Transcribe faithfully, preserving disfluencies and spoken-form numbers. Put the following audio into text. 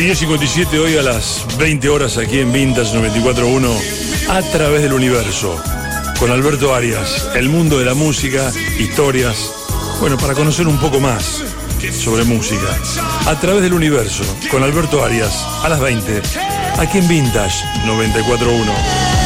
diez cincuenta y siete hoy a las veinte horas aquí en Vintage noventa y cuatro punto uno, A Través del Universo, con Alberto Arias, el mundo de la música, historias, bueno, para conocer un poco más sobre música. A Través del Universo, con Alberto Arias, a las veinte, aquí en Vintage noventa y cuatro punto uno.